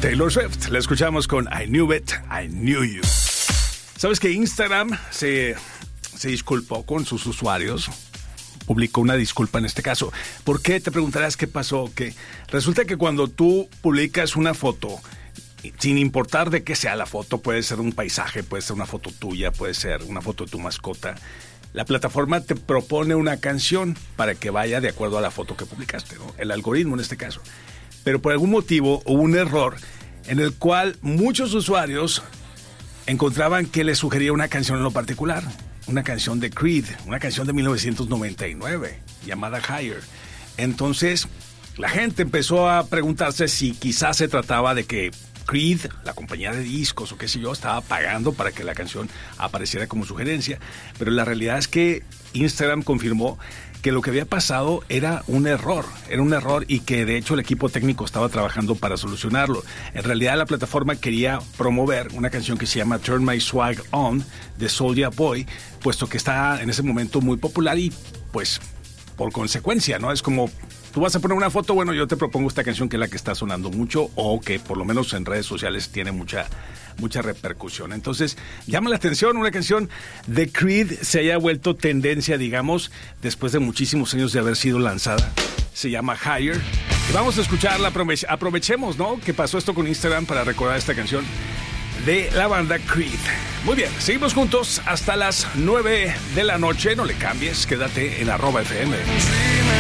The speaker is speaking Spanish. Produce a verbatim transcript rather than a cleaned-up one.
Taylor Swift. La escuchamos con I Knew It, I Knew You. ¿Sabes que Instagram se, se disculpó con sus usuarios? Publicó una disculpa en este caso. ¿Por qué? Te preguntarás qué pasó. Que resulta que cuando tú publicas una foto, sin importar de qué sea la foto, puede ser un paisaje, puede ser una foto tuya, puede ser una foto de tu mascota, la plataforma te propone una canción para que vaya de acuerdo a la foto que publicaste, ¿no? El algoritmo en este caso. Pero por algún motivo hubo un error en el cual muchos usuarios encontraban que les sugería una canción en lo particular, una canción de Creed, una canción de mil novecientos noventa y nueve llamada Higher. Entonces la gente empezó a preguntarse si quizás se trataba de que Creed, la compañía de discos o qué sé yo, estaba pagando para que la canción apareciera como sugerencia, pero la realidad es que Instagram confirmó que lo que había pasado era un error, era un error y que de hecho el equipo técnico estaba trabajando para solucionarlo. En realidad la plataforma quería promover una canción que se llama Turn My Swag On de Soulja Boy, puesto que está en ese momento muy popular y pues por consecuencia, ¿no? Es como tú vas a poner una foto, bueno, yo te propongo esta canción que es la que está sonando mucho o que por lo menos en redes sociales tiene mucha, mucha repercusión. Entonces, llama la atención una canción de Creed se haya vuelto tendencia, digamos, después de muchísimos años de haber sido lanzada. Se llama Higher. Y vamos a escucharla, aprove- aprovechemos, ¿no? Que pasó esto con Instagram para recordar esta canción de la banda Creed. Muy bien, seguimos juntos hasta las nueve de la noche. No le cambies, quédate en arroba F M.